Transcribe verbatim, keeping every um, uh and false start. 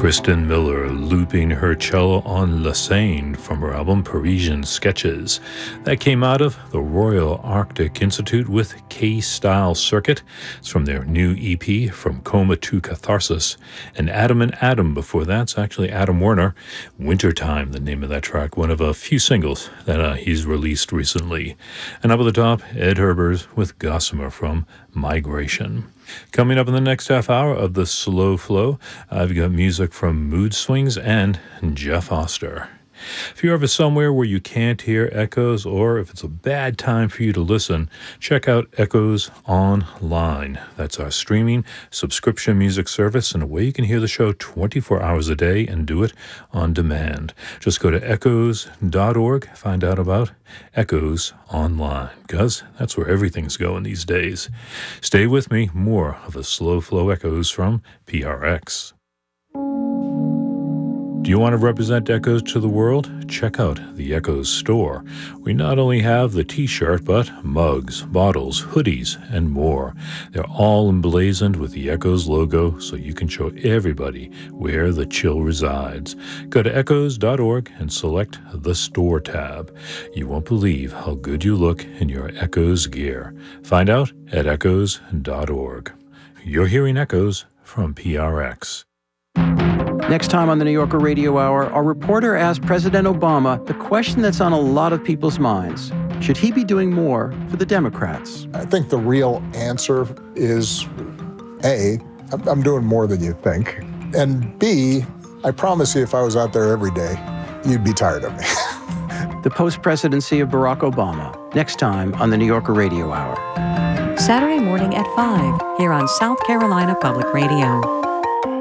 Kristen Miller looping her cello on La Seine from her album Parisian Sketches. That came out of the Royal Arctic Institute with K-Style Circuit. It's from their new E P, From Coma to Catharsis. And Adam and Adam before that's actually Adam Werner. Wintertime, the name of that track, one of a few singles that uh, he's released recently. And up at the top, Ed Herbers with Gossamer from Migration. Coming up in the next half hour of the Slow Flow, I've got music from Mood Swings and Jeff Oster. If you're ever somewhere where you can't hear Echoes, or if it's a bad time for you to listen, check out Echoes Online. That's our streaming subscription music service and a way you can hear the show twenty-four hours a day and do it on demand. Just go to echoes dot org, find out about Echoes Online, because that's where everything's going these days. Stay with me, more of the Slow Flow Echoes from P R X. Do you want to represent Echoes to the world? Check out the Echoes store. We not only have the t-shirt, but mugs, bottles, hoodies, and more. They're all emblazoned with the Echoes logo, so you can show everybody where the chill resides. Go to echoes dot org and select the store tab. You won't believe how good you look in your Echoes gear. Find out at echoes dot org. You're hearing Echoes from P R X. Next time on the New Yorker Radio Hour, our reporter asked President Obama the question that's on a lot of people's minds. Should he be doing more for the Democrats? I think the real answer is, A, I'm doing more than you think. And B, I promise you if I was out there every day, you'd be tired of me. The post-presidency of Barack Obama, next time on the New Yorker Radio Hour. Saturday morning at five, here on South Carolina Public Radio.